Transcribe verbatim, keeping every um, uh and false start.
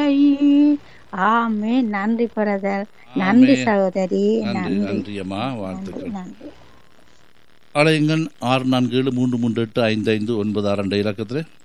ஆமே. நன்றி பிரதர், நன்றி ஆமே. சகோதரி, நன்றி நன்றி நன்றி அம்மா, நன்றி வாழ்த்துக்கள். நன்றி. அலையுங்கள் ஆறு நான்கு ஏழு மூன்று மூன்று எட்டு ஐந்து ஐந்து ஒன்பது ஆறு என்ற இலக்கத்தில்